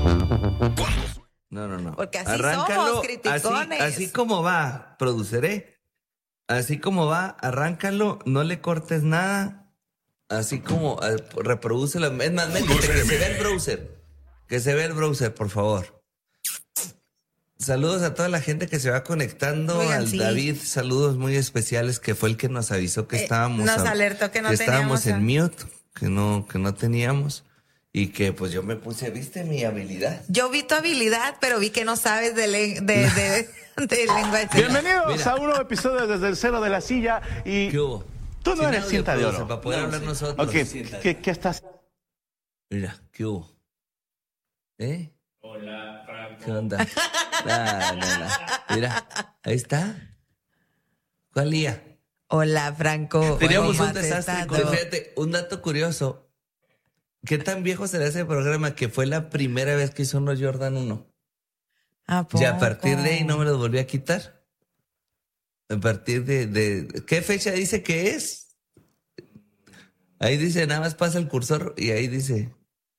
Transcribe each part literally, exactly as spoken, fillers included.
No, no, no. Porque así Arráncalo, somos, criticones. Así, así como va, produceré. Así como va, arráncalo, no le cortes nada. Así como eh, reproduce la... Es más, métete, que se vea el browser. Que se vea el browser, por favor. Saludos a toda la gente que se va conectando. Oigan, al sí. David, saludos muy especiales, que fue el que nos avisó que Eh, estábamos... nos a- alertó que no estábamos en teníamos, mute, que no, que no teníamos. Y que pues yo me puse, ¿viste mi habilidad? Yo vi tu habilidad, pero vi que no sabes de, le- de, de, de lengua de señas. Bienvenidos Mira. a un nuevo episodio desde el cero de la silla y ¿Qué hubo? tú no Sin eres audio, cinta de producer, oro. para poder hablar nosotros. Ok, ¿qué, qué estás? Mira, ¿qué hubo? ¿Eh? Hola, Franco. ¿Qué onda? Nah, nah, nah. Mira, ahí está. ¿Cuál día? Hola, Franco. Teníamos ¿Cómo un has desastre. estado? con- Fíjate, un dato curioso. ¿Qué tan viejo será ese programa que fue la primera vez que hizo unos Jordan uno? ¿A Y a poco? partir de ahí no me los volví a quitar. A partir de, de... ¿Qué fecha dice que es? Ahí dice, nada más pasa el cursor y ahí dice...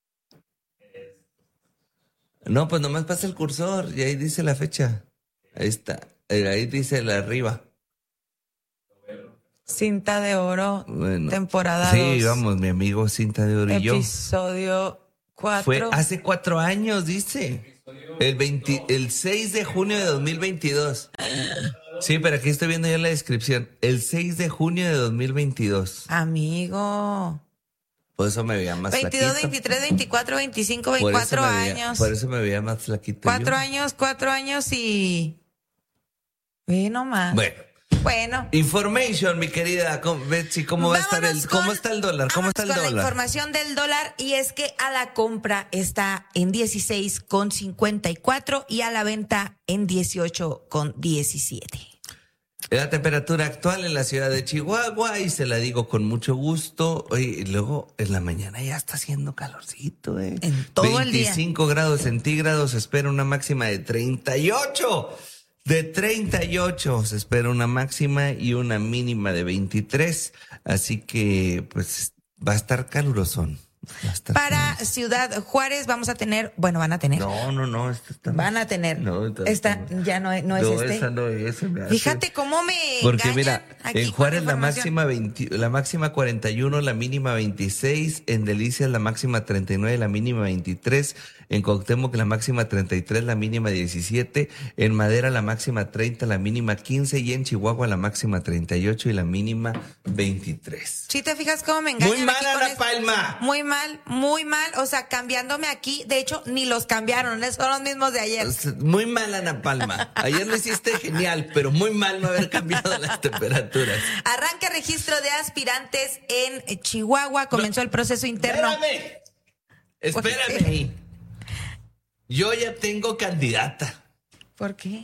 No, pues nomás pasa el cursor y ahí dice la fecha. Ahí está. Ahí dice la arriba. Cinta de oro, Bueno, temporada sí, dos. vamos, mi amigo Cinta de Oro y yo. Episodio cuatro. Fue hace cuatro años, dice. El, veinte el seis de junio de dos mil veintidós. Sí, pero aquí estoy viendo ya la descripción. El seis de junio de dos mil veintidós. Amigo. Por eso me veía más veintidós, flaquito. veintitrés, veinticuatro, veinticinco, Por eso veinticuatro me veía- años. Por eso me veía más flaquito. Cuatro yo. años, cuatro años y... Ve nomás. Bueno. Bueno. Information, mi querida ¿cómo- Betsy, ¿cómo va a estar el, Vámonos cómo con- está el dólar? ¿Cómo vámonos está el con la dólar? información del dólar, y es que a la compra está en dieciséis con cincuenta y cuatro y a la venta en dieciocho con diecisiete. La temperatura actual en la ciudad de Chihuahua, y se la digo con mucho gusto. Oye, y luego en la mañana ya está haciendo calorcito, ¿eh? En todo el día. veinticinco grados centígrados, se espera una máxima de treinta y ocho. De treinta y ocho se espera una máxima y una mínima de veintitrés. Así que, pues, va a estar calurosón. Va a estar Para calurosón. Ciudad Juárez vamos a tener, bueno, van a tener. No, no, no. Esto está... Van a tener. No, esta- Esta ya no, es- no es No, este. esa no es. se me hace- Fíjate cómo me Porque engañan mira, aquí en con Juárez la información. máxima veinte, la máxima cuarenta y uno, la mínima veintiséis, en Delicias la máxima treinta y nueve, la mínima veintitrés, en Cuauhtémoc la máxima treinta y tres, la mínima diecisiete, en Madera la máxima treinta, la mínima quince, y en Chihuahua la máxima treinta y ocho y la mínima veintitrés. Si te fijas cómo me engañan Muy mal, aquí con Ana esto? Palma. Muy mal, muy mal. O sea, cambiándome aquí. De hecho, ni los cambiaron. Son los mismos de ayer. Muy mal, Ana Palma. Ayer lo hiciste genial, pero muy mal no haber cambiado las temperaturas. Arranca registro de aspirantes en Chihuahua. Comenzó el proceso interno. Espérame. ¿Por qué? Espérame ahí. Yo ya tengo candidata. ¿Por qué?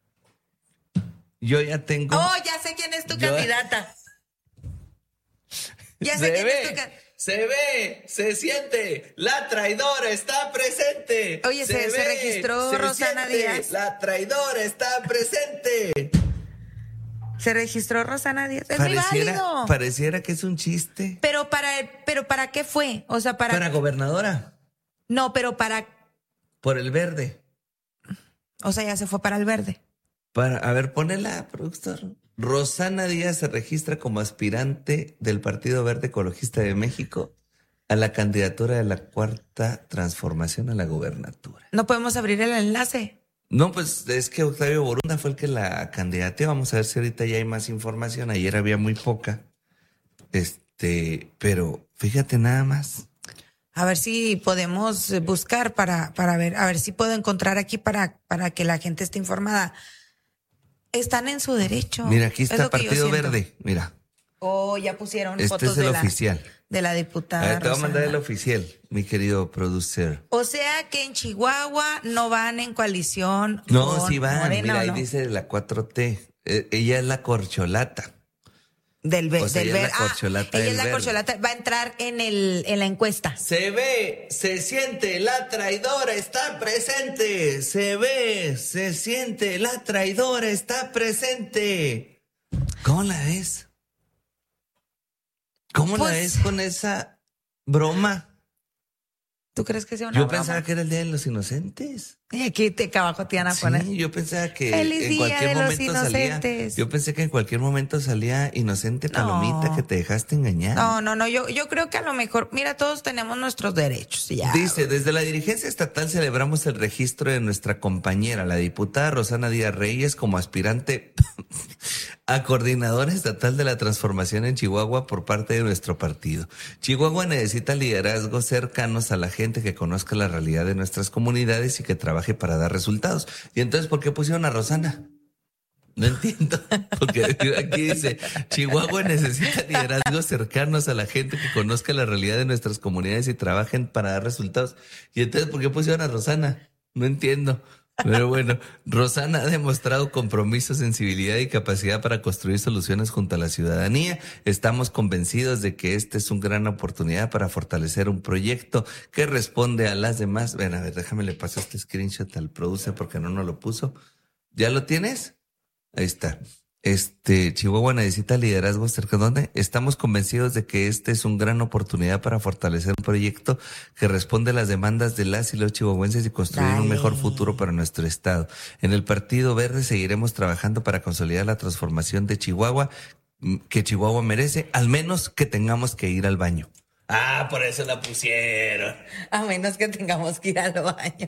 Yo ya tengo. Oh, ya sé quién es tu Yo- candidata. Ya sé se quién ve, es tu candidata. se ve, se siente. La traidora está presente. Oye, se- se registró se Rosana siente, Díaz. La traidora está presente. Se registró Rosana Díaz. Es muy Pareciera, válido. pareciera que es un chiste. Pero para, pero ¿para qué fue? O sea, para... Para gobernadora. No, pero para... Por el verde. O sea, ya se fue para el verde. Para, a ver, ponela, productor. Rosana Díaz se registra como aspirante del Partido Verde Ecologista de México a la candidatura de la Cuarta Transformación a la gobernatura. No podemos abrir el enlace. No, pues es que Octavio Borunda fue el que la candidateó. Vamos a ver si ahorita ya hay más información. Ayer había muy poca. Este, pero fíjate nada más. A ver si podemos eh, buscar para, para ver, a ver si puedo encontrar aquí para, para que la gente esté informada. Están en su derecho. Mira, aquí Es está lo que yo Partido siento. Verde. Mira, Oh, ya pusieron este fotos es el de la, oficial. de la A diputada. ver, te voy a mandar Rosana. el oficial, mi querido producer. O sea que en Chihuahua no van en coalición. No, con sí van. Morena, Mira, ¿o ahí no? dice la cuatro T. Eh, ella es la corcholata. Del, ve- O sea, del ella es ver- la ah, corcholata ella del es la verde. corcholata. Va a entrar en el, en la encuesta. Se ve, se siente, la traidora está presente. Se ve, se siente, la traidora está presente. ¿Cómo la ves? ¿Cómo Pues- la ves con esa broma? ¿Tú crees que sea una Yo broma? pensaba que era el Día de los Inocentes. Y aquí te abajo te van a poner. Sí, yo pensaba que Feliz en Día cualquier de los momento salía. Inocentes. Yo pensé que en cualquier momento salía inocente palomita No. que te dejaste engañar. No, no, no, yo, yo creo que a lo mejor, mira, todos tenemos nuestros derechos. y Ya. Dice, desde la dirigencia estatal celebramos el registro de nuestra compañera, la diputada Rosana Díaz Reyes, como aspirante a coordinadora estatal de la transformación en Chihuahua por parte de nuestro partido. Chihuahua necesita liderazgos cercanos a la gente que conozca la realidad de nuestras comunidades y que trabaje para dar resultados. Y entonces, ¿por qué pusieron a Rosana? No entiendo, porque aquí dice, Chihuahua necesita liderazgos cercanos a la gente que conozca la realidad de nuestras comunidades y trabajen para dar resultados. Y entonces, ¿por qué pusieron a Rosana? No entiendo. Pero bueno, Rosana ha demostrado compromiso, sensibilidad y capacidad para construir soluciones junto a la ciudadanía. Estamos convencidos de que esta es una gran oportunidad para fortalecer un proyecto que responde a las demás. Ven, a ver, déjame le paso este screenshot al producer porque no nos lo puso. ¿Ya lo tienes? Ahí está. Este, Chihuahua necesita liderazgo cerca de donde estamos convencidos de que esta es una gran oportunidad para fortalecer un proyecto que responde a las demandas de las y los chihuahuenses y construir Dale. un mejor futuro para nuestro estado. En el Partido Verde seguiremos trabajando para consolidar la transformación de Chihuahua que Chihuahua merece, al menos que tengamos que ir al baño. Ah, por eso la pusieron. A menos que tengamos que ir al baño.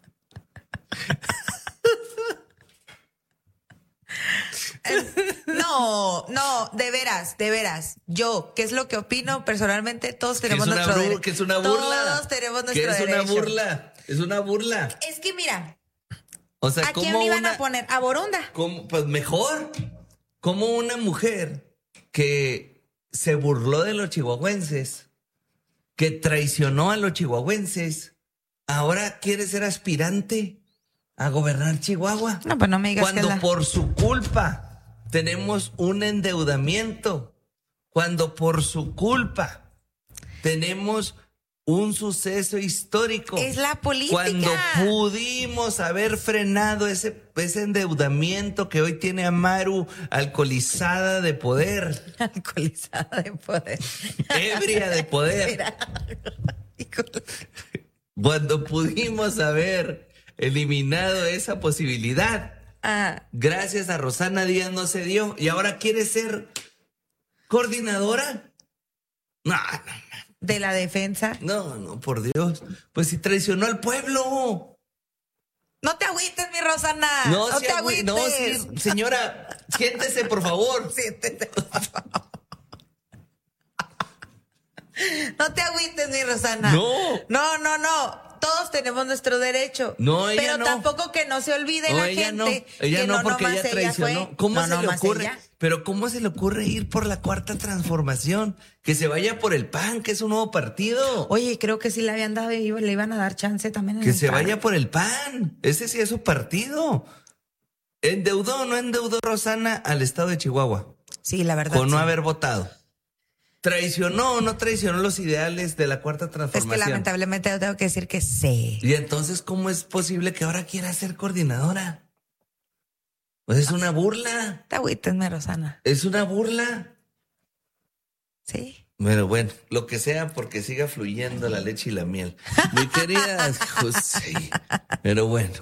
No, no, de veras, de veras. Yo, ¿qué es lo que opino? Personalmente, todos tenemos Que es una nuestro bur- derecho. Que es una burla. Todos tenemos nuestro Que es derecho. una burla. Es una burla. Es que mira, O sea, ¿a quién ¿cómo iban una- a poner? ¿A Borunda? ¿Cómo? Pues mejor. Como una mujer que se burló de los chihuahuenses, que traicionó a los chihuahuenses, ahora quiere ser aspirante a gobernar Chihuahua. No, pues no me digas Cuando que la... por su culpa tenemos un endeudamiento, cuando por su culpa tenemos un suceso histórico. Es la política. Cuando pudimos haber frenado ese, ese endeudamiento que hoy tiene a Maru alcoholizada de poder, Alcoholizada de poder. ebria de poder. Mira. Cuando pudimos haber eliminado esa posibilidad, Ah, gracias a Rosana Díaz no se dio y ahora quiere ser coordinadora. No, de la defensa. no, no, por Dios. Pues si traicionó al pueblo. No te agüites, mi Rosana. No, No, sí, te agüi- agüites. no, sí, señora, siéntese, por favor. Siéntete, por favor. No te agüites, mi Rosana. No. No, no, no. Todos tenemos nuestro derecho. No, ella Pero no. tampoco que no se olvide No, la ella gente. no, ella que no, porque nomás ella traicionó. fue. ¿Cómo No, se le nomás ocurre? ella. Pero ¿cómo se le ocurre ir por la cuarta transformación? Que se vaya por el P A N, que es un nuevo partido. Oye, creo que sí le habían dado, le iban a dar chance también. en Que el se P A N. vaya por el P A N. Ese sí es su partido. ¿Endeudó o no endeudó Rosana al estado de Chihuahua? Sí, la verdad. Con no sí. haber votado. ¿Traicionó o no traicionó los ideales de la cuarta Es que transformación? lamentablemente yo tengo que decir que sí. Y entonces, ¿cómo es posible que ahora quiera ser coordinadora? Pues es una burla. Te agüites, mi Rosana. Es una burla. Sí. Pero bueno, lo que sea porque siga fluyendo la leche y la miel. Mi querida José. Pero bueno,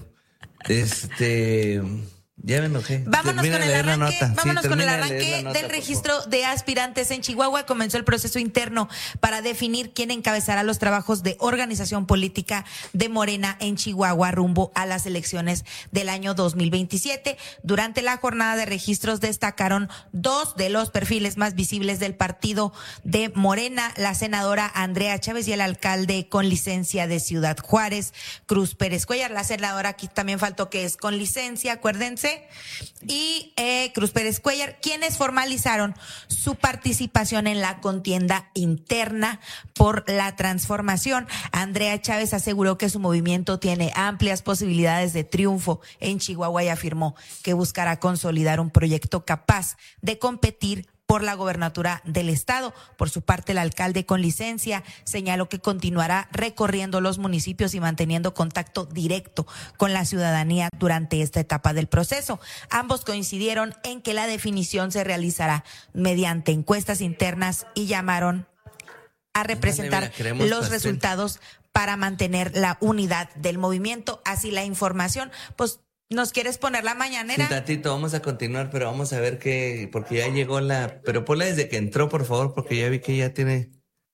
este... Ya me enojé. Vámonos Termina con de el leer la arranque, nota. Sí, vámonos con el termina de leer arranque la nota, del por registro favor. de aspirantes en Chihuahua. Comenzó el proceso interno para definir quién encabezará los trabajos de organización política de Morena en Chihuahua rumbo a las elecciones del año dos mil veintisiete. Durante la jornada de registros destacaron dos de los perfiles más visibles del partido de Morena, la senadora Andrea Chávez y el alcalde con licencia de Ciudad Juárez, Cruz Pérez Cuellar. La senadora aquí también faltó que es con licencia, acuérdense. Y eh, Cruz Pérez Cuellar, quienes formalizaron su participación en la contienda interna por la transformación. Andrea Chávez aseguró que su movimiento tiene amplias posibilidades de triunfo en Chihuahua y afirmó que buscará consolidar un proyecto capaz de competir por la gobernatura del estado. Por su parte, el alcalde con licencia señaló que continuará recorriendo los municipios y manteniendo contacto directo con la ciudadanía durante esta etapa del proceso. Ambos coincidieron en que la definición se realizará mediante encuestas internas y llamaron a representar Ándale, mira, queremos los pastel. resultados para mantener la unidad del movimiento. Así la información, pues, ¿nos quieres poner la mañanera? Sí, Tatito, vamos a continuar, pero vamos a ver qué, porque ya llegó la, pero ponla desde que entró, por favor, porque ya vi que ya tiene,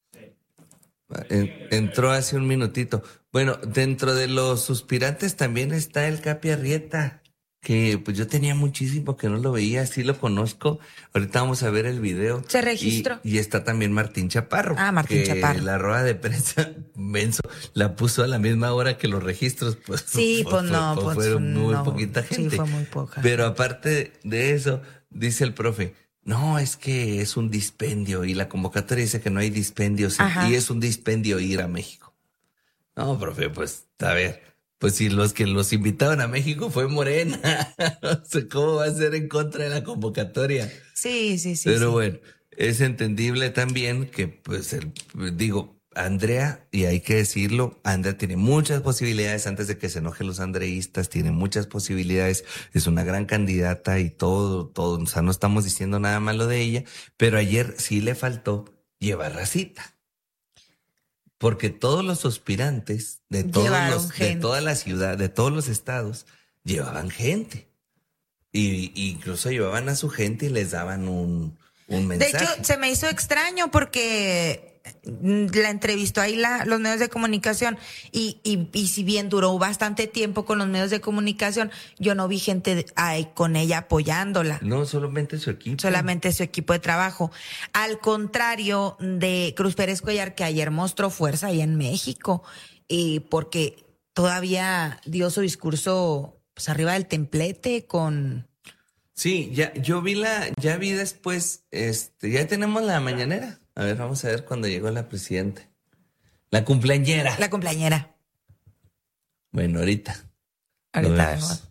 en, entró hace un minutito. Bueno, dentro de los suspirantes también está el Capi Arrieta, que pues yo tenía muchísimo que no lo veía, sí lo conozco. Ahorita vamos a ver el video. Se registró. Y, y está también Martín Chaparro. Ah, Martín que Chaparro. La rueda de prensa, menso, la puso a la misma hora que los registros. Pues, Sí, pues, pues no, pues, pues fueron muy no, poquita gente. Sí, fue muy poca. Pero aparte de eso, dice el profe, no, es que es un dispendio y la convocatoria dice que no hay dispendios Ajá. y es un dispendio ir a México. No, profe, pues, a ver. Pues si los que los invitaron a México fue Morena, no sé cómo va a ser en contra de la convocatoria. Sí, sí, sí. Pero sí. bueno, es entendible también que, pues, el, digo, Andrea, y hay que decirlo, Andrea tiene muchas posibilidades antes de que se enojen los andreístas, tiene muchas posibilidades, es una gran candidata y todo, todo, o sea, no estamos diciendo nada malo de ella, pero ayer sí le faltó llevar racita. Porque todos los aspirantes de todos los, de toda la ciudad, de todos los estados, llevaban gente. Y, y incluso llevaban a su gente y les daban un, un mensaje. De hecho, se me hizo extraño porque la entrevistó ahí la, los medios de comunicación y, y, y si bien duró bastante tiempo con los medios de comunicación, yo no vi gente ahí con ella apoyándola. No, solamente su equipo. Solamente su equipo de trabajo. Al contrario de Cruz Pérez Cuellar, que ayer mostró fuerza ahí en México, y porque todavía dio su discurso pues arriba del templete con... Sí, ya, yo vi la, ya vi después, este, ya tenemos la mañanera. A ver, vamos a ver cuando llegó la presidenta. La cumpleañera. La cumpleañera. Bueno, ahorita. Ahorita vemos.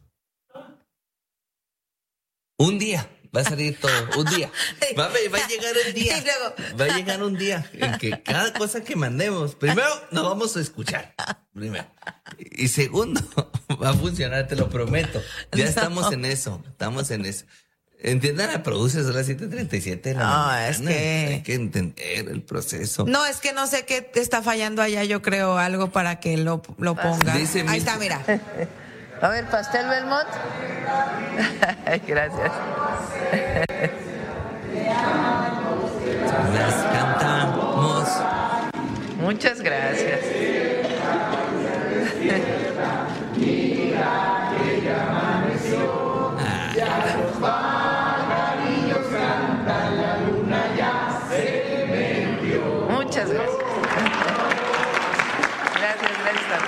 Un día va a salir todo, un día. Va a, va a llegar un día. Y luego... Va a llegar un día en que cada cosa que mandemos, primero nos vamos a escuchar. Primero. Y segundo, va a funcionar, te lo prometo. Ya no. estamos en eso, estamos en eso. Entiendan, la produces a las siete treinta y siete de la no, mañana. Es que... Hay que entender el proceso. No, es que no sé qué está fallando allá, yo creo, algo para que lo, lo ponga. Dice Ahí mi... está, mira. A ver, pastel Belmont. Gracias. Las cantamos. Muchas gracias. Muchas gracias. Gracias, gracias a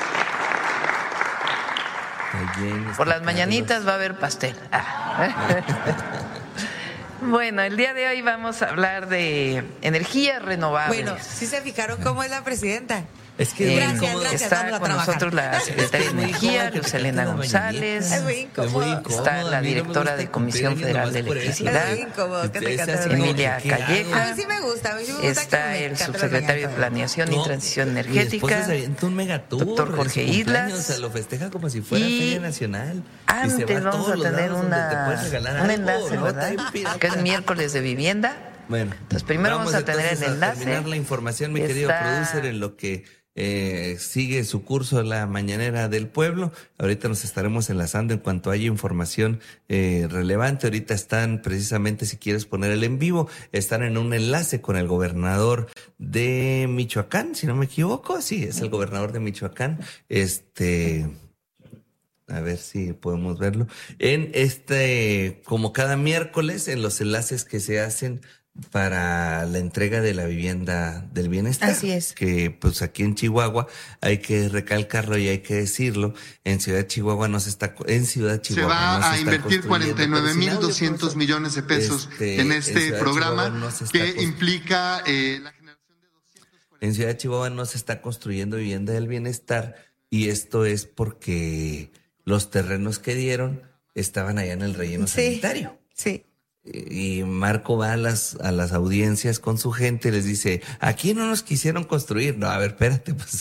todos. Por las mañanitas va a haber pastel. Ah. Bueno, el día de hoy vamos a hablar de energías renovables. Bueno, ¿sí se fijaron cómo es la presidenta? Es que eh, gracias, gracias, está con nosotros la secretaria de Energía, Luz Elena González. Es muy incómodo. Está la directora de Comisión Federal de Electricidad, es muy incómodo que te cantes. Emilia Calleja. A mí sí me gusta, a mí sí me gusta. Está que me el subsecretario de Planeación y Transición Energética, doctor Jorge Islas. O sea, lo festeja como si fuera Feria Nacional. Antes vamos a tener una, un enlace, ¿verdad? Que es miércoles de vivienda. Bueno, entonces primero vamos, vamos a tener el enlace. A terminar la información, mi querido producer, en lo que Eh, sigue su curso la mañanera del pueblo. Ahorita nos estaremos enlazando en cuanto haya información eh, relevante. Ahorita están precisamente, si quieres poner el en vivo, están en un enlace con el gobernador de Michoacán, si no me equivoco. Sí, es el gobernador de Michoacán. Este, a ver si podemos verlo. En este, como cada miércoles, en los enlaces que se hacen para la entrega de la vivienda del bienestar. Así es. Que pues aquí en Chihuahua hay que recalcarlo y hay que decirlo, en Ciudad Chihuahua no se está, en Ciudad Chihuahua se va no se a invertir cuarenta y nueve mil doscientos si millones de pesos este, en este en programa no que implica eh, la generación de doscientos cuarenta. En Ciudad Chihuahua no se está construyendo vivienda del bienestar y esto es porque los terrenos que dieron estaban allá en el relleno sí, sanitario. Sí. Y Marco va a las, a las audiencias con su gente y les dice, aquí no nos quisieron construir. No, a ver, espérate, pues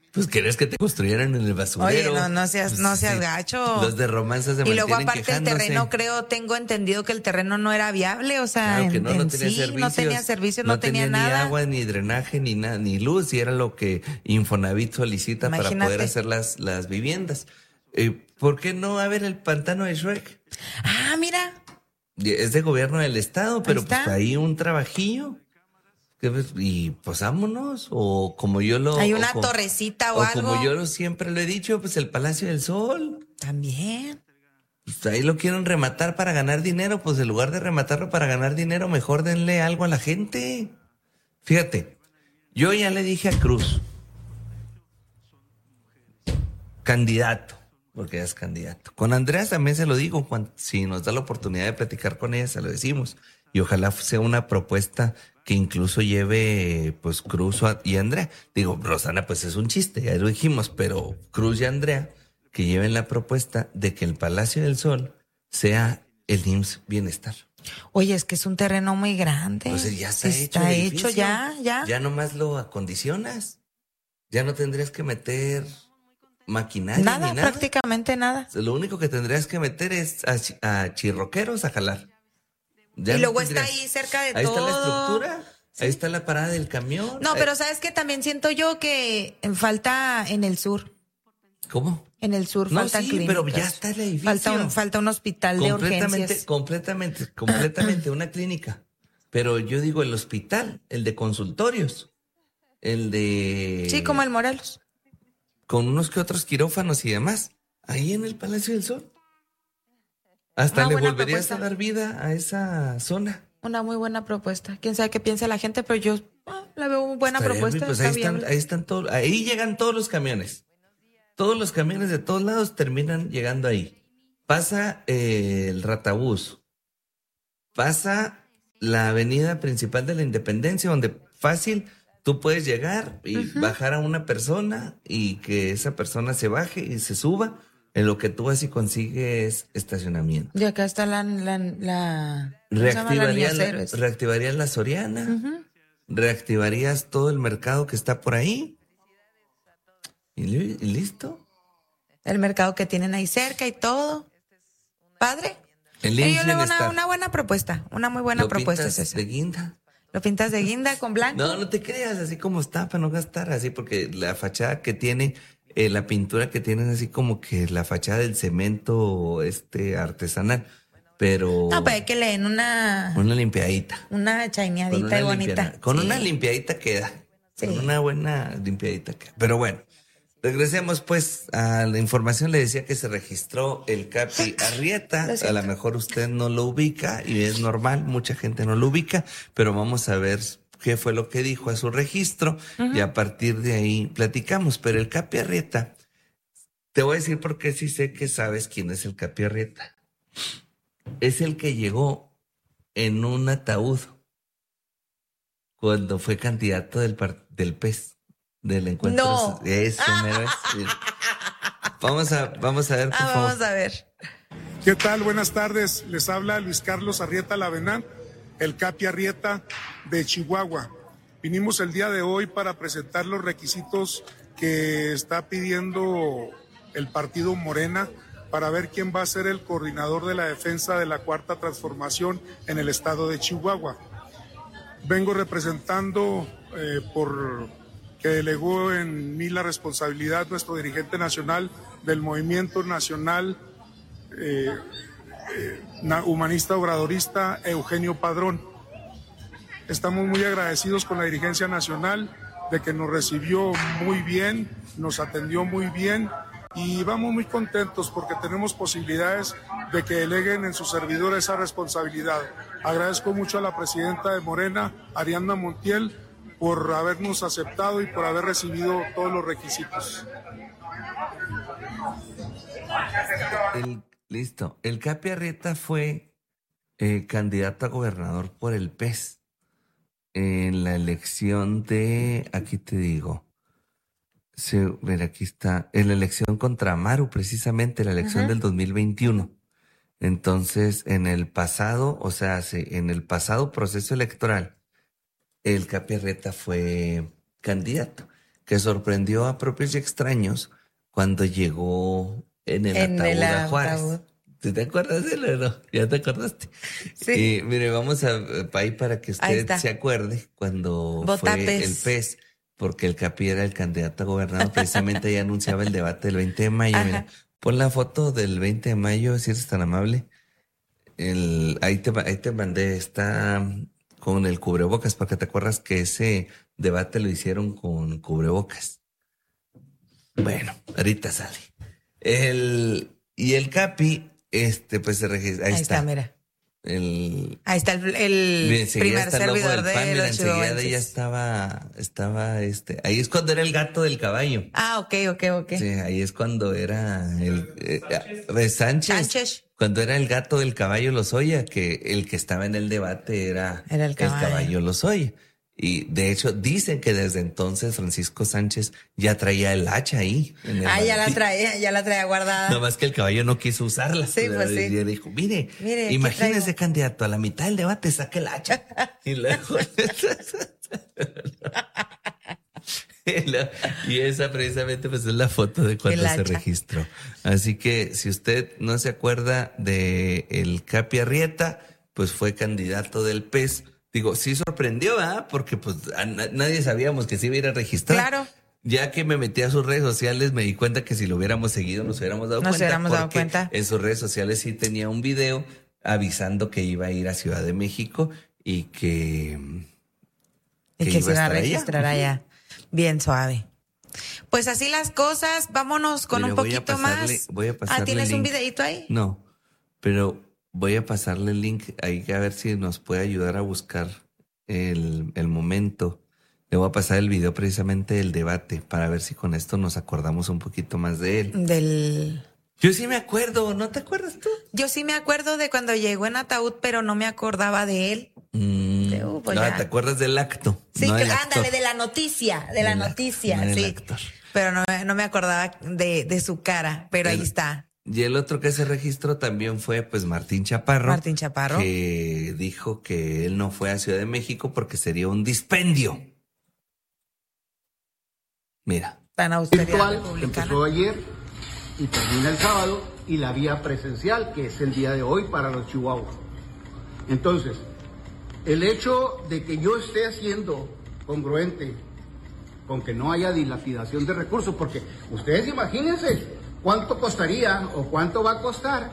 Pues querías que te construyeran en el basurero. Oye, no, no seas, pues, no seas sí, gacho. Los de romanzas se Y luego mantienen aparte quejándose. el terreno, creo, tengo entendido que el terreno no era viable, o sea, Claro que en, no, en no tenía sí, servicios. no tenía servicios, no, no tenía, tenía nada. ni agua, ni drenaje, ni nada, ni luz, y era lo que Infonavit solicita Imagínate. para poder hacer las, las viviendas. Eh, ¿Por qué no a ver el pantano de Shrek? Ah, mira. Es de gobierno del estado, pero Ahí está. pues ahí un trabajillo. Que, pues, y pues vámonos, o como yo lo... Hay una o co- torrecita o, o algo. como yo lo siempre lo he dicho, pues el Palacio del Sol. También. Pues ahí lo quieren rematar para ganar dinero, pues en lugar de rematarlo para ganar dinero, mejor denle algo a la gente. Fíjate, yo ya le dije a Cruz, candidato, porque ella es candidato. Con Andrea también se lo digo, Juan, si nos da la oportunidad de platicar con ella, se lo decimos. Y ojalá sea una propuesta que incluso lleve pues Cruz y Andrea. Digo, Rosana, pues es un chiste, ya lo dijimos, pero Cruz y Andrea que lleven la propuesta de que el Palacio del Sol sea el I M S S Bienestar. Oye, es que es un terreno muy grande. Entonces ya está Sí, hecho está el hecho, edificio. ya, ya. Ya nomás lo acondicionas. Ya no tendrías que meter maquinaria Nada, ni nada. prácticamente nada. Lo único que tendrías que meter es a, chi- a chirroqueros a jalar. Ya Y no luego está tendrías- ahí cerca de Ahí todo. está la estructura. Ahí está la parada del camión. No, Ahí- pero ¿sabes qué? También siento yo que falta en el sur. ¿Cómo? En el sur No, faltan sí, clínicas. pero ya está el edificio. Falta un, falta un hospital de completamente, urgencias. completamente, completamente una clínica. Pero yo digo el hospital, el de consultorios, el de... Sí, como el Morelos. Con unos que otros quirófanos y demás, ahí en el Palacio del Sol. Hasta Una le buena volverías propuesta. a dar vida a esa zona. Una muy buena propuesta. Quién sabe qué piensa la gente, pero yo ah, la veo muy buena Estaría propuesta. bien, pues está ahí están, viable. ahí están todos, ahí llegan todos los camiones. Todos los camiones de todos lados terminan llegando ahí. Pasa eh, el Ratabús. Pasa la avenida principal de la Independencia, donde fácil tú puedes llegar y bajar a una persona y que esa persona se baje y se suba, en lo que tú así consigues estacionamiento. Y acá está la... la, la ¿cómo se llama? La Reactivarías Niños la, Héroes. reactivarías la Soriana, reactivarías todo el mercado que está por ahí y, li- y listo. El mercado que tienen ahí cerca y todo. Padre. El Eh, I M S yo S le veo una, Bienestar. una buena propuesta. Una muy buena Lo propuesta es pintas esa. de guinda. Lo pintas de guinda con blanco. No, no te creas, así como está, para no gastar, así, porque la fachada que tiene, eh, la pintura que tienen, así como que la fachada del cemento este artesanal, pero No, pero hay que le den una, una limpiadita. una Con chaineadita una, y bonita. limpiada- con Sí. una limpiadita queda. Sí. Con una buena limpiadita queda. Pero bueno, regresemos pues a la información. Le decía que se registró el Capi Arrieta. Lo A siento. lo mejor usted no lo ubica y es normal, mucha gente no lo ubica, pero vamos a ver qué fue lo que dijo a su registro y a partir de ahí platicamos. Pero el Capi Arrieta, te voy a decir por qué sí sé que sabes quién es el Capi Arrieta. Es el que llegó en un ataúd cuando fue candidato del, par- del P E S, del encuentro. No. Eso, mero es. Sí. Vamos a, vamos a ver, por Ah, favor. vamos a ver. ¿Qué tal? Buenas tardes. Les habla Luis Carlos Arrieta Lavenán, el Capi Arrieta de Chihuahua. Vinimos el día de hoy para presentar los requisitos que está pidiendo el partido Morena para ver quién va a ser el coordinador de la defensa de la Cuarta Transformación en el estado de Chihuahua. Vengo representando eh, por que delegó en mí la responsabilidad nuestro dirigente nacional del Movimiento Nacional eh, eh, na- Humanista Obradorista, Eugenio Padrón. Estamos muy agradecidos con la dirigencia nacional de que nos recibió muy bien, nos atendió muy bien y vamos muy contentos porque tenemos posibilidades de que deleguen en su servidor esa responsabilidad. Agradezco mucho a la presidenta de Morena, Ariadna Montiel, por habernos aceptado y por haber recibido todos los requisitos. El- listo. El Capi Arrieta fue eh, candidato a gobernador por el P E S en la elección de, aquí te digo, se, mira, aquí está, en la elección contra Amaru, precisamente, la elección Ajá. del dos mil veintiuno. Entonces, en el pasado, o sea, sí, en el pasado proceso electoral, el Capi Arrieta fue candidato. que sorprendió a propios y extraños cuando llegó en el En ataúd el a Juárez. ataúd. ¿Tú te acuerdas de él o no? ¿Ya te acordaste? Sí. Y mire, vamos a ahí para que Ahí usted está. se acuerde cuando Vota fue Pez. el P E S, porque el Capi era el candidato a gobernador, precisamente ahí anunciaba el debate del veinte de mayo. Ajá. Mira, pon la foto del veinte de mayo, si eres tan amable. El, ahí, te, ahí te mandé, está con el cubrebocas, porque te acuerdas que ese debate lo hicieron con cubrebocas. Bueno, ahorita sale. El, y el Capi, este, pues se registra. Ahí, Ahí está. está, mira. El, Ahí está el, el Mira, enseguida primer está el logo servidor del P A N, de mira, los enseguida chihuahuenses. ella estaba, estaba, este, ahí es cuando era el gato del caballo. Ah, ok, ok, ok. Sí, ahí es cuando era el eh, eh, Sánchez. Sánchez. Cuando era el gato del caballo Lozoya, que el que estaba en el debate era, Era el caballo. Lozoya. Y de hecho dicen que desde entonces Francisco Sánchez ya traía el hacha ahí. En el Ah, ya la maletín. traía, ya la traía guardada. Nada más que el caballo no quiso usarla. Sí, pues sí. Y dijo, mire, Mire, aquí imagínese traigo. candidato, a la mitad del debate saque el hacha. y luego... y la- y esa precisamente pues es la foto de cuando El se hacha. registró. Así que si usted no se acuerda de el Capi Arrieta, pues fue candidato del P E S. Digo, sí sorprendió, ¿ah? Porque pues a na- nadie sabíamos que se iba a ir a registrar. Claro. Ya que me metí a sus redes sociales, me di cuenta que si lo hubiéramos seguido nos hubiéramos dado Nos cuenta. hubiéramos dado porque cuenta. En sus redes sociales sí tenía un video avisando que iba a ir a Ciudad de México y que... Y que que iba se iba a estar allá. registrar allá. Bien suave. Pues así las cosas. Vámonos con Mire, un voy a poquito pasarle- más. voy a pasarle Ah, ¿tienes un link. videito ahí? No, pero voy a pasarle el link ahí a ver si nos puede ayudar a buscar el, el momento. Le voy a pasar el video precisamente del debate para ver si con esto nos acordamos un poquito más de él. Del... Yo sí me acuerdo, ¿no te acuerdas tú? Yo sí me acuerdo de cuando llegó en ataúd, pero no me acordaba de él. Mm, Uh, pues no, ya. ¿te acuerdas del acto? Sí, no que- del actor. ándale, de la noticia, de la Del acto, noticia, no del sí. actor. Pero no, no me acordaba de, de su cara, pero ahí El- está. Y el otro que se registró también fue pues Martín Chaparro. Martín Chaparro. Que dijo que él no fue a Ciudad de México porque sería un dispendio. Mira. Tan austeridad virtual republicana. empezó ayer y termina el sábado, y la vía presencial, que es el día de hoy para los chihuahuas. Entonces, el hecho de que yo esté haciendo congruente con que no haya dilapidación de recursos, porque ustedes imagínense cuánto costaría o cuánto va a costar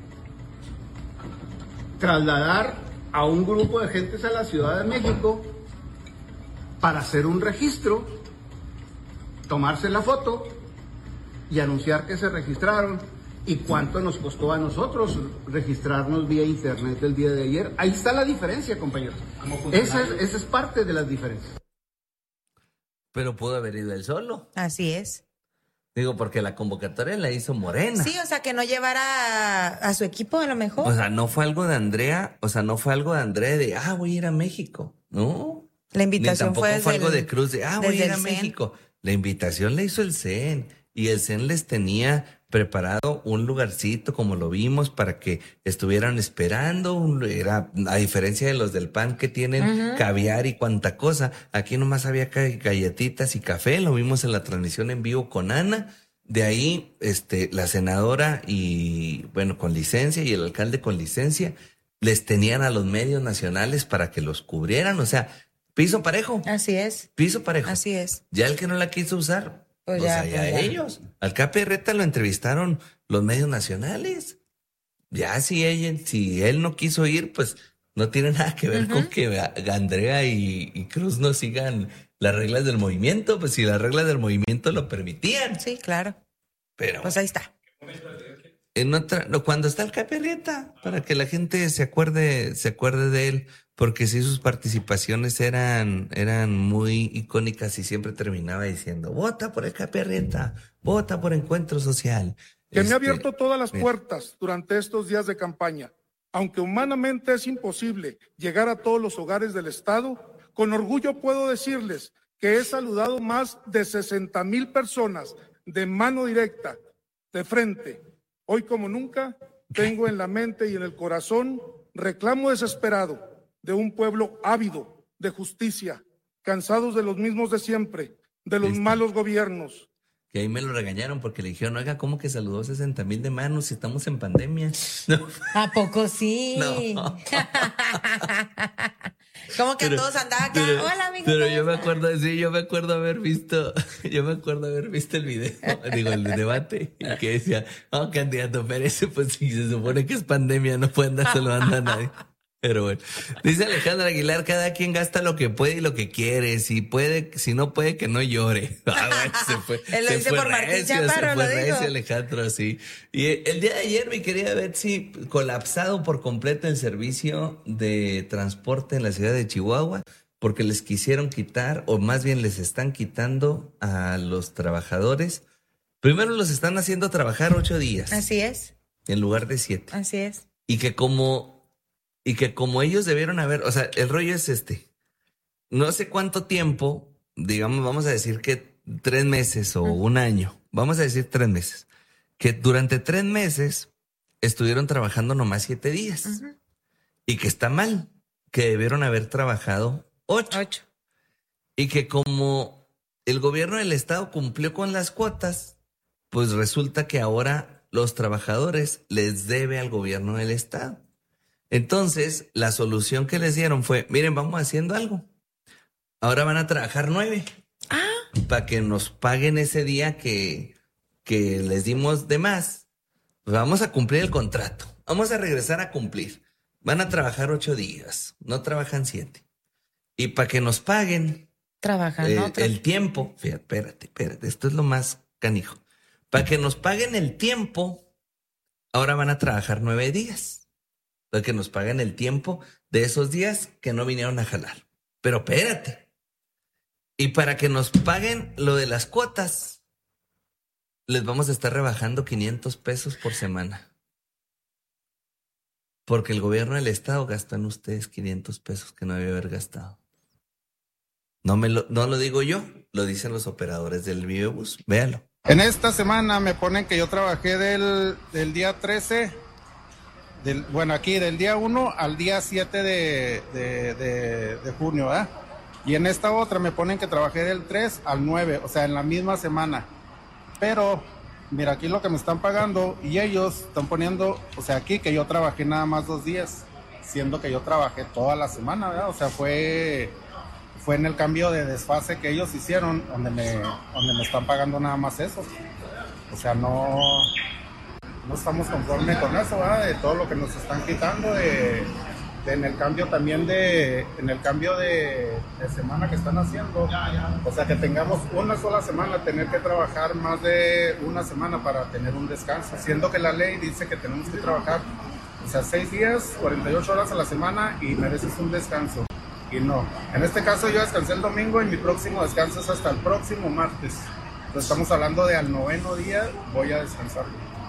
trasladar a un grupo de gentes a la Ciudad de México para hacer un registro, tomarse la foto y anunciar que se registraron, y cuánto nos costó a nosotros registrarnos vía internet el día de ayer. Ahí está la diferencia, compañeros. Esa es, esa es parte de las diferencias. Pero pudo haber ido él solo. Así es. Digo, porque la convocatoria la hizo Morena. Sí, o sea, que no llevara a, a su equipo a lo mejor. O sea, no fue algo de Andrea, o sea, no fue algo de Andrea de, ah, voy a ir a México. No. La invitación Ni tampoco fue desde fue algo el- de Cruz de, ah, voy a desde ir a el C E N. México. La invitación la hizo el C E N y el C E N les tenía preparado un lugarcito, como lo vimos, para que estuvieran esperando. Un- Era, a diferencia de los del P A N que tienen caviar y cuanta cosa, aquí nomás había ca- galletitas y café. Lo vimos en la transmisión en vivo con Ana. De ahí, este, la senadora y, bueno, con licencia, y el alcalde con licencia, les tenían a los medios nacionales para que los cubrieran. O sea, piso parejo. Así es. Piso parejo. Así es. Ya el que no la quiso usar, Pues pues ya, allá pues ya. ellos. Al Capi Arrieta lo entrevistaron los medios nacionales. Ya si ella, si él no quiso ir, pues no tiene nada que ver con que a- Andrea y, y Cruz no sigan las reglas del movimiento, pues si las reglas del movimiento lo permitían. Sí, claro. Pero Pues ahí está. en otra, no, cuando está el Capi Arrieta, para que la gente se acuerde, se acuerde de él, porque sí sus participaciones eran, eran muy icónicas y siempre terminaba diciendo, vota por el Capi Arrieta, vota por Encuentro Social. que me Este, ha abierto todas las mira. puertas durante estos días de campaña. Aunque humanamente es imposible llegar a todos los hogares del Estado, con orgullo puedo decirles que he saludado más de sesenta mil personas de mano directa, de frente. Hoy como nunca, tengo en la mente y en el corazón reclamo desesperado de un pueblo ávido de justicia, cansados de los mismos de siempre, de los Listo. malos gobiernos. Que ahí me lo regañaron porque le dijeron, oiga, ¿cómo que saludó sesenta mil de manos si estamos en pandemia? No. ¿A poco sí? No. ¿Cómo que Pero- todos andaban acá? Pero, Hola, amigo. pero ¿cómo yo me estás? acuerdo, sí, yo me acuerdo haber visto, yo me acuerdo haber visto el video, digo, el debate, y que decía, oh, candidato Pérez, pues si se supone que es pandemia, no puede andar saludando a nadie. Pero bueno, dice Alejandra Aguilar, cada quien gasta lo que puede y lo que quiere, si puede, si no puede, que no llore. Ah, bueno, se fue, Él lo se dice fue por Martín recio, Chaparro, se fue lo dijo. recio, Alejandro, sí. Y el día de ayer, mi querida Betsy, colapsado por completo el servicio de transporte en la ciudad de Chihuahua, porque les quisieron quitar, o más bien les están quitando a los trabajadores. Primero los están haciendo trabajar ocho días Así es, en lugar de siete. así es. Y que como, y que como ellos debieron haber, o sea, el rollo es este. No sé cuánto tiempo, digamos, vamos a decir que tres meses o un año, vamos a decir tres meses, que durante tres meses estuvieron trabajando nomás siete días. Ujú. Y que está mal, que debieron haber trabajado ocho. Ocho. Y que como el gobierno del estado cumplió con las cuotas, pues resulta que ahora los trabajadores les debe al gobierno del estado. Entonces, la solución que les dieron fue, miren, vamos haciendo algo. Ahora van a trabajar nueve. Ah. Para que nos paguen ese día que, que les dimos de más. Pues vamos a cumplir el contrato. Vamos a regresar a cumplir. Van a trabajar ocho días. No trabajan siete. Y para que nos paguen Trabajan, eh, ¿no? Tra- el tiempo, fíjate, espérate, espérate, esto es lo más canijo. Para que nos paguen el tiempo, ahora van a trabajar nueve días. Para que nos paguen el tiempo de esos días que no vinieron a jalar. Pero espérate. Y para que nos paguen lo de las cuotas, les vamos a estar rebajando quinientos pesos por semana. Porque el gobierno del estado gastó en ustedes quinientos pesos que no debe haber gastado. No, me lo, no lo digo yo, lo dicen los operadores del Vivebus. Véalo. En esta semana me ponen que yo trabajé del, del día trece, del, bueno, aquí del día uno al día siete de, de, de, de junio, ¿eh? Y en esta otra me ponen que trabajé del tres al nueve, o sea, en la misma semana. Pero, mira, aquí lo que me están pagando y ellos están poniendo, o sea, aquí que yo trabajé nada más dos días, siendo que yo trabajé toda la semana, ¿verdad? O sea, fue... fue en el cambio de desfase que ellos hicieron donde me, donde me están pagando nada más eso. O sea, no, no estamos conformes con eso, ¿verdad? De todo lo que nos están quitando, de, de en el cambio también de, en el cambio de, de semana que están haciendo. O sea, que tengamos una sola semana, tener que trabajar más de una semana para tener un descanso, siendo que la ley dice que tenemos que trabajar, o sea, seis días, cuarenta y ocho horas a la semana y mereces un descanso. Y no, en este caso yo descansé el domingo y mi próximo descanso es hasta el próximo martes. Entonces estamos hablando de al noveno día voy a descansar.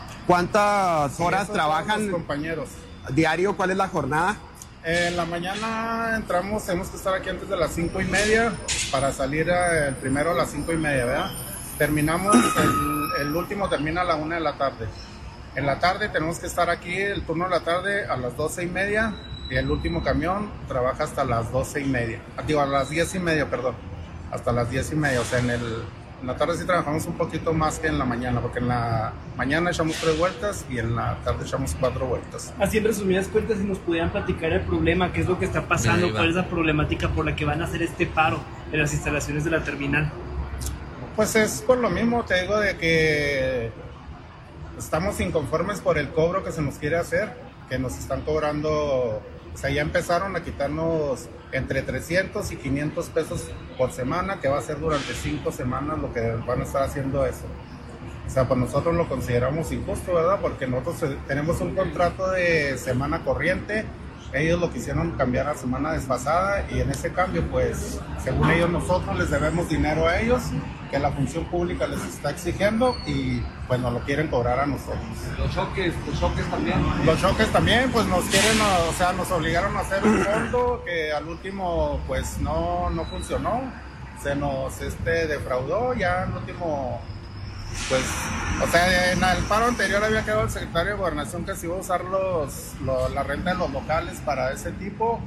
¿Cuántas horas Esos son trabajan los compañeros? diario? ¿Cuál es la jornada? En la mañana entramos, tenemos que estar aquí antes de las cinco y media para salir eh, primero a las cinco y media, ¿verdad? Terminamos, el, el último termina a la una de la tarde. En la tarde tenemos que estar aquí, el turno de la tarde a las doce y media. Y el último camión trabaja hasta las doce y media. Digo, a las diez y media, perdón. Hasta las diez y media. O sea, en, el, en la tarde sí trabajamos un poquito más que en la mañana, porque en la mañana echamos tres vueltas y en la tarde echamos cuatro vueltas. Así en resumidas cuentas, si nos pudieran platicar el problema, qué es lo que está pasando, Ahí va. cuál es la problemática por la que van a hacer este paro en las instalaciones de la terminal. Pues es por lo mismo, te digo, de que estamos inconformes por el cobro que se nos quiere hacer, que nos están cobrando. O sea, ya empezaron a quitarnos entre trescientos y quinientos pesos por semana, que va a ser durante cinco semanas lo que van a estar haciendo eso. O sea, pues nosotros lo consideramos injusto, ¿verdad? Porque nosotros tenemos un contrato de semana corriente, ellos lo quisieron cambiar a semana desfasada y en ese cambio, pues, según ellos, nosotros les debemos dinero a ellos, que la función pública les está exigiendo y pues nos lo quieren cobrar a nosotros. Los choques, los choques también. Los choques también, pues nos quieren, o sea, nos obligaron a hacer un fondo que al último, pues no, no funcionó, se nos este, defraudó, ya al último, pues, o sea, en el paro anterior había quedado el secretario de Gobernación que se iba a usar los, lo, la renta de los locales para ese tipo,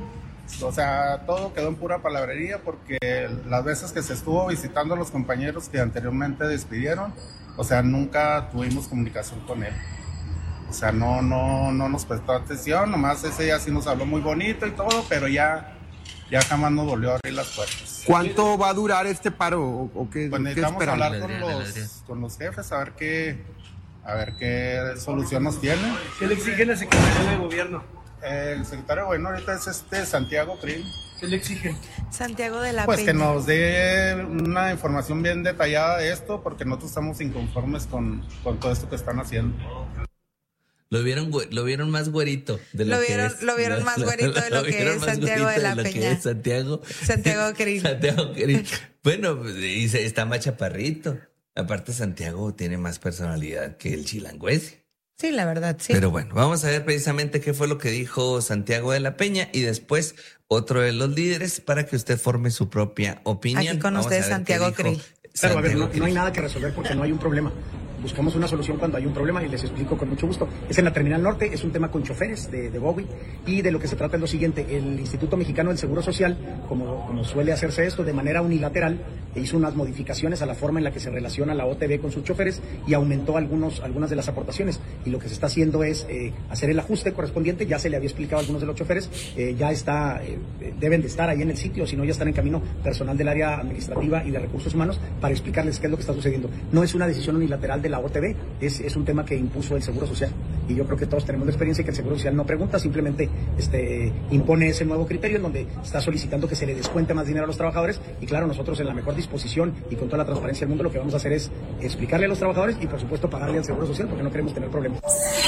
O sea, todo quedó en pura palabrería porque las veces que se estuvo visitando a los compañeros que anteriormente despidieron, o sea, nunca tuvimos comunicación con él. O sea, no, no, no nos prestó atención, nomás ese día sí nos habló muy bonito y todo, pero ya, ya jamás nos volvió a abrir las puertas. ¿Cuánto va a durar este paro o, o qué, pues qué necesitamos esperan? hablar con los, con los jefes, a ver qué, a ver qué solución nos tienen. ¿Qué le exigen al secretario de gobierno? El secretario de gobierno ahorita es este Santiago Krill. ¿Qué le exigen? Santiago de la Pues Peña. que nos dé una información bien detallada de esto, porque nosotros estamos inconformes con, con todo esto que están haciendo. Lo vieron, lo vieron más güerito de lo, Lo que vieron, es. lo vieron más güerito de lo, lo que es Santiago de la Peña. Es Santiago. Santiago Krill. Santiago Krill. Bueno, y se, está más chaparrito. Aparte, Santiago tiene más personalidad que el chilangüese. Sí, la verdad, sí. Pero bueno, vamos a ver precisamente qué fue lo que dijo Santiago de la Peña y después otro de los líderes para que usted forme su propia opinión. Aquí con vamos usted, Santiago Krill. Claro, a ver, no, no hay nada que resolver porque no hay un problema. Buscamos una solución cuando hay un problema y les explico con mucho gusto. Es en la Terminal Norte, es un tema con choferes de, de Bowie y de lo que se trata es lo siguiente. El Instituto Mexicano del Seguro Social, como, como suele hacerse esto de manera unilateral, hizo unas modificaciones a la forma en la que se relaciona la O T B con sus choferes y aumentó algunos, algunas de las aportaciones. Y lo que se está haciendo es eh, hacer el ajuste correspondiente. Ya se le había explicado a algunos de los choferes, eh, ya está, eh, deben de estar ahí en el sitio, si no ya están en camino personal del área administrativa y de recursos humanos para explicarles qué es lo que está sucediendo. No es una decisión unilateral de la O T B, es, es un tema que impuso el Seguro Social y yo creo que todos tenemos la experiencia que el Seguro Social no pregunta, simplemente este, impone ese nuevo criterio en donde está solicitando que se le descuente más dinero a los trabajadores y claro, nosotros en la mejor disposición y con toda la transparencia del mundo lo que vamos a hacer es explicarle a los trabajadores y por supuesto pagarle al Seguro Social porque no queremos tener problemas.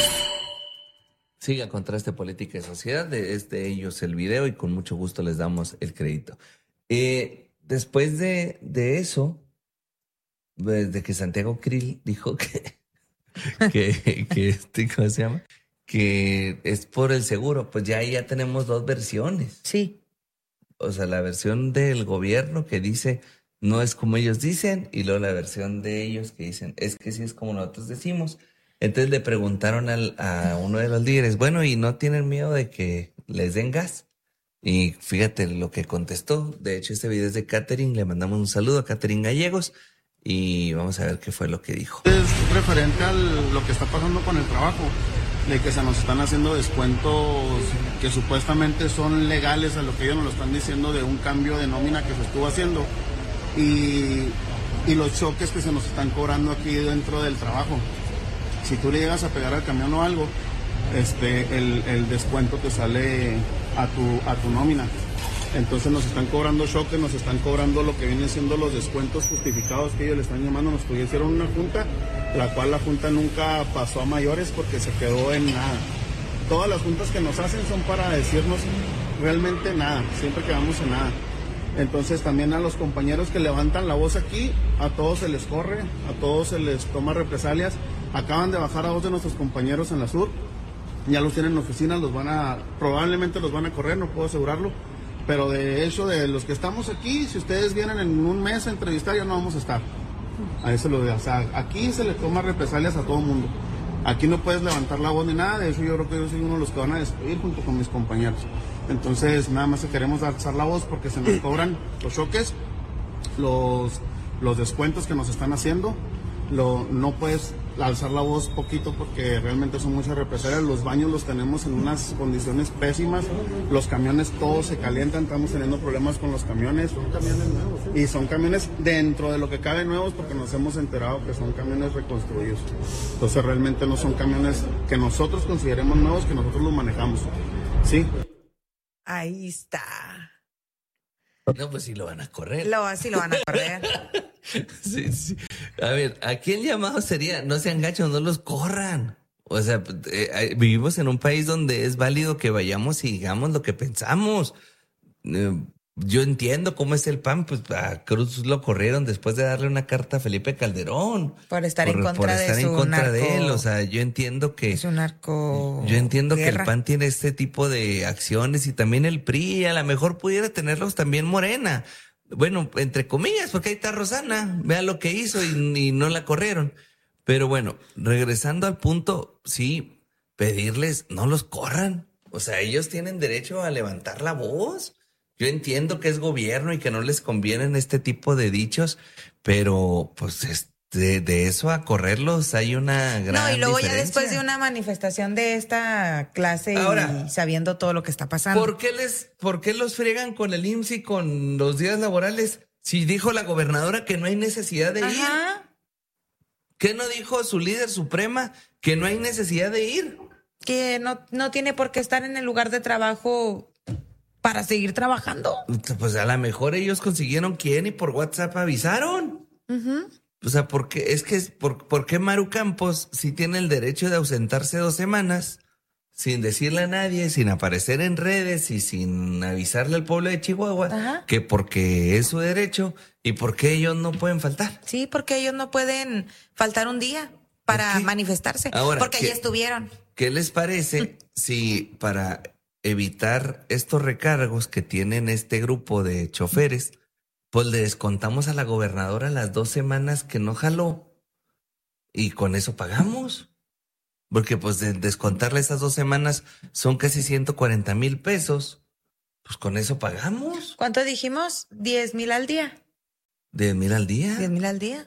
Siga Contraste Política y Sociedad, de, es de ellos el video y con mucho gusto les damos el crédito. Eh, después de, de eso, desde que Santiago Krill dijo que, que, que este, ¿cómo se llama? Que es por el seguro, pues ya ahí ya tenemos dos versiones. Sí. O sea, la versión del gobierno que dice no es como ellos dicen y luego la versión de ellos que dicen es que sí es como nosotros decimos. Entonces le preguntaron al, a uno de los líderes, bueno, ¿y no tienen miedo de que les den gas? Y fíjate lo que contestó. De hecho, este video es de Catherine, le mandamos un saludo a Catherine Gallegos. Y vamos a ver qué fue lo que dijo. Es referente a lo que está pasando con el trabajo, de que se nos están haciendo descuentos que supuestamente son legales a lo que ellos nos lo están diciendo de un cambio de nómina que se estuvo haciendo y, y los choques que se nos están cobrando aquí dentro del trabajo. Si tú le llegas a pegar al camión o algo, este, el, el descuento te sale a tu, a tu nómina. Entonces nos están cobrando choques, nos están cobrando lo que vienen siendo los descuentos justificados que ellos le están llamando. Nos hicieron una junta, la cual la junta nunca pasó a mayores porque se quedó en nada. Todas las juntas que nos hacen son para decirnos realmente nada, siempre quedamos en nada. Entonces también a los compañeros que levantan la voz aquí, a todos se les corre, a todos se les toma represalias. Acaban de bajar a dos de nuestros compañeros en la sur, ya los tienen en oficina, los van a, probablemente los van a correr, no puedo asegurarlo. Pero de hecho, de los que estamos aquí, si ustedes vienen en un mes a entrevistar, ya no vamos a estar. A eso lo digo. O sea, aquí se le toma represalias a todo el mundo. Aquí no puedes levantar la voz ni nada. De hecho, yo creo que yo soy uno de los que van a despedir junto con mis compañeros. Entonces, nada más queremos alzar la voz porque se nos cobran los choques, los, los descuentos que nos están haciendo. Lo, no puedes alzar la voz poquito porque realmente son muchas represalias. Los baños los tenemos en unas condiciones pésimas, los camiones todos se calientan, estamos teniendo problemas con los camiones. Son camiones nuevos, ¿sí? Y son camiones dentro de lo que cabe nuevos porque nos hemos enterado que son camiones reconstruidos. Entonces realmente no son camiones que nosotros consideremos nuevos, que nosotros los manejamos. Sí. Ahí está. No, pues sí lo van a correr. Lo, sí lo van a correr. Sí, sí. A ver, aquí el llamado sería, no sean gachos, no los corran. O sea, eh, vivimos en un país donde es válido que vayamos y digamos lo que pensamos. Eh, yo entiendo cómo es el P A N, pues a Cruz lo corrieron después de darle una carta a Felipe Calderón. Por estar por, en contra, por estar de, en su contra narco, de él. O sea, yo entiendo que... Es un narco Yo entiendo guerra. que el P A N tiene este tipo de acciones y también el P R I, a lo mejor pudiera tenerlos también Morena. Bueno, entre comillas, porque ahí está Rosana, vea lo que hizo y, y no la corrieron. Pero bueno, regresando al punto, sí, pedirles, no los corran. O sea, ellos tienen derecho a levantar la voz. Yo entiendo que es gobierno y que no les convienen este tipo de dichos, pero pues este, de eso a correrlos hay una gran diferencia. No, y luego diferencia. ya después de una manifestación de esta clase Ahora, y sabiendo todo lo que está pasando. ¿Por qué les, por qué los friegan con el I M S S y con los días laborales? Si dijo la gobernadora que no hay necesidad de Ajá. ir. ¿Qué no dijo su líder suprema? Que no hay necesidad de ir. Que no, no tiene por qué estar en el lugar de trabajo para seguir trabajando. Pues a lo mejor ellos consiguieron quién y por WhatsApp avisaron. Uh-huh. O sea, porque es que por, ¿por qué Maru Campos sí tiene el derecho de ausentarse dos semanas sin decirle a nadie, sin aparecer en redes y sin avisarle al pueblo de Chihuahua? Ajá. Que porque es su derecho y porque ellos no pueden faltar? Sí, porque ellos no pueden faltar un día para manifestarse. Ahora, porque ¿qué, allí estuvieron. ¿Qué les parece si para evitar estos recargos que tienen este grupo de choferes, pues le descontamos a la gobernadora las dos semanas que no jaló y con eso pagamos? Porque pues de descontarle esas dos semanas son casi ciento cuarenta mil pesos. Pues con eso pagamos. ¿Cuánto dijimos? ¿Diez mil al día? ¿Diez mil al día? ¿Diez mil al día?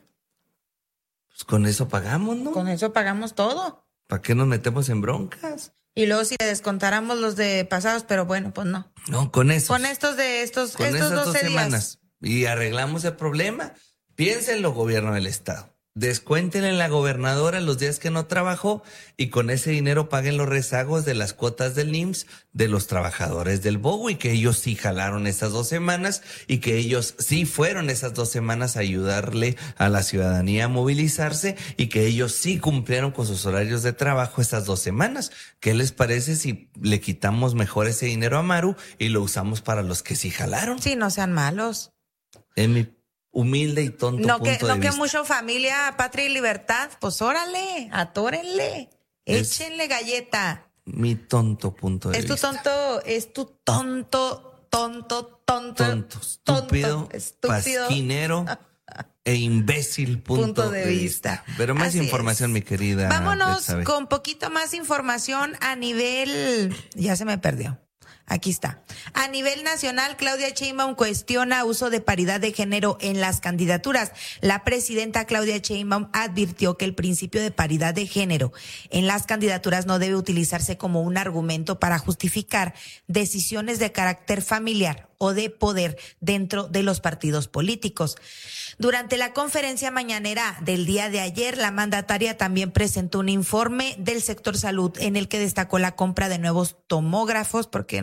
Pues con eso pagamos, ¿no? Con eso pagamos todo. ¿Para qué nos metemos en broncas? Y luego si le descontáramos los de pasados, pero bueno, pues no. No, con eso. Con estos de estos, con estos esas doce dos semanas. días. Y arreglamos el problema. Piénsenlo, gobierno del estado. Descuéntenle a la gobernadora los días que no trabajó y con ese dinero paguen los rezagos de las cuotas del I M S S de los trabajadores del B O G U, y que ellos sí jalaron esas dos semanas y que ellos sí fueron esas dos semanas a ayudarle a la ciudadanía a movilizarse y que ellos sí cumplieron con sus horarios de trabajo esas dos semanas. ¿Qué les parece si le quitamos mejor ese dinero a Maru y lo usamos para los que sí jalaron? Sí, no sean malos. En mi humilde y tonto no punto que, de no vista. que mucho familia, patria y libertad. Pues órale, atórenle, Es échenle galleta. Mi tonto punto de es vista. Es tu tonto, es tu tonto, tonto, tonto. Tonto, estúpido, tonto, estúpido. pasquinero e imbécil punto, punto de, de vista. vista. Pero más Así información, es. mi querida. Vámonos Betsabe. con poquito más información a nivel... Ya se me perdió. Aquí está. A nivel nacional, Claudia Sheinbaum cuestiona uso de paridad de género en las candidaturas. La presidenta Claudia Sheinbaum advirtió que el principio de paridad de género en las candidaturas no debe utilizarse como un argumento para justificar decisiones de carácter familiar o de poder dentro de los partidos políticos. Durante la conferencia mañanera del día de ayer, la mandataria también presentó un informe del sector salud en el que destacó la compra de nuevos tomógrafos porque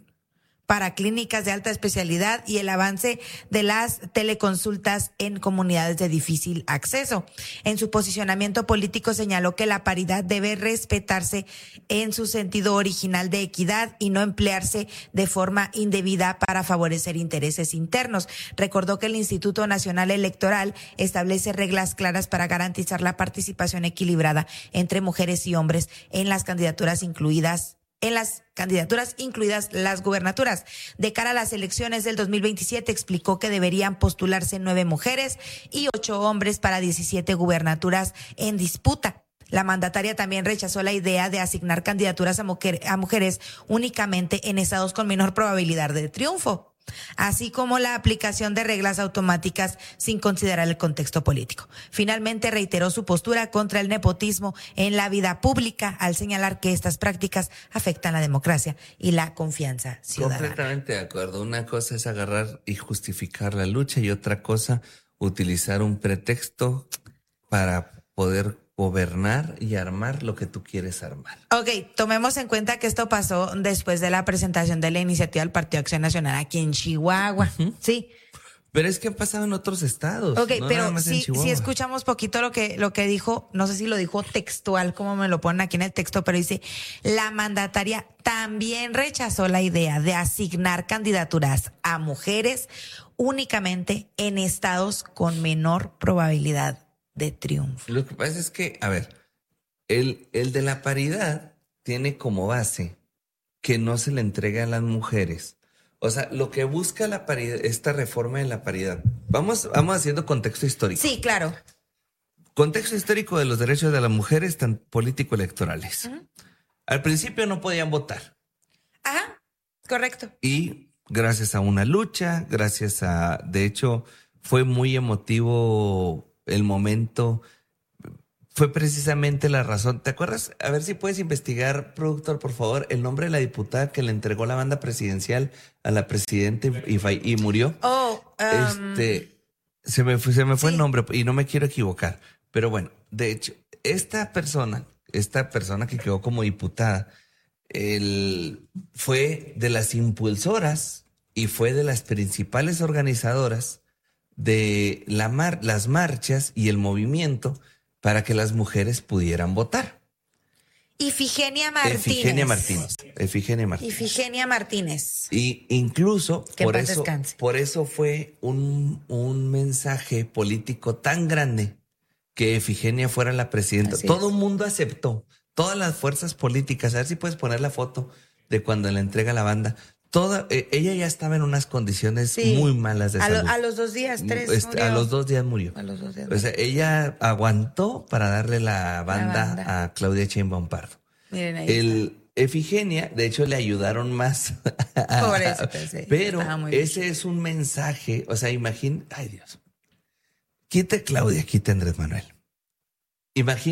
para clínicas de alta especialidad y el avance de las teleconsultas en comunidades de difícil acceso. En su posicionamiento político señaló que la paridad debe respetarse en su sentido original de equidad y no emplearse de forma indebida para favorecer intereses internos. Recordó que el Instituto Nacional Electoral establece reglas claras para garantizar la participación equilibrada entre mujeres y hombres en las candidaturas incluidas en las candidaturas, incluidas las gubernaturas. De cara a las elecciones del dos mil veintisiete, explicó que deberían postularse nueve mujeres y ocho hombres para diecisiete gubernaturas en disputa. La mandataria también rechazó la idea de asignar candidaturas a, mujer, a mujeres únicamente en estados con menor probabilidad de triunfo, así como la aplicación de reglas automáticas sin considerar el contexto político. Finalmente reiteró su postura contra el nepotismo en la vida pública al señalar que estas prácticas afectan la democracia y la confianza ciudadana. Completamente de acuerdo. Una cosa es agarrar y justificar la lucha y otra cosa utilizar un pretexto para poder gobernar y armar lo que tú quieres armar. Ok, tomemos en cuenta que esto pasó después de la presentación de la iniciativa del Partido Acción Nacional aquí en Chihuahua. Uh-huh. Sí. Pero es que ha pasado en otros estados. Ok, no pero si, si escuchamos poquito lo que, lo que dijo, no sé si lo dijo textual, como me lo ponen aquí en el texto, pero dice, la mandataria también rechazó la idea de asignar candidaturas a mujeres únicamente en estados con menor probabilidad de triunfo. Lo que pasa es que, a ver, el, el de la paridad tiene como base que no se le entregue a las mujeres. O sea, lo que busca la paridad, esta reforma de la paridad. Vamos, vamos haciendo contexto histórico. Sí, claro. Contexto histórico de los derechos de las mujeres, tan político-electorales. Uh-huh. Al principio no podían votar. Correcto. Y gracias a una lucha, gracias a, de hecho, fue muy emotivo el momento. Fue precisamente la razón. ¿Te acuerdas? A ver si puedes investigar, productor, por favor, el nombre de la diputada que le entregó la banda presidencial a la presidenta y, y murió. Oh, um, este, se me fue, se me fue sí. el nombre y no me quiero equivocar. Pero bueno, de hecho, esta persona, esta persona que quedó como diputada, el, fue de las impulsoras y fue de las principales organizadoras de la mar, las marchas y el movimiento para que las mujeres pudieran votar. Ifigenia Martínez. Ifigenia Martínez. Ifigenia Martínez. Ifigenia Martínez. Y incluso que por en paz eso, descanse. por eso fue un, un mensaje político tan grande que Ifigenia fuera la presidenta. Así Todo es. el mundo aceptó. Todas las fuerzas políticas. A ver si puedes poner la foto de cuando le entrega la banda. Toda, eh, ella ya estaba en unas condiciones sí. muy malas de a salud. Lo, a los dos días, tres este, murió. A los dos días murió. A los dos días o sea, ella aguantó para darle la banda, la banda. a Claudia Sheinbaum Pardo. Miren ahí. El Ifigenia, de hecho, le ayudaron más. Por eso pensé. Pero ese bien. Es un mensaje, o sea, imagínate, ay Dios, quita Claudia, quita Andrés Manuel. Imagínate.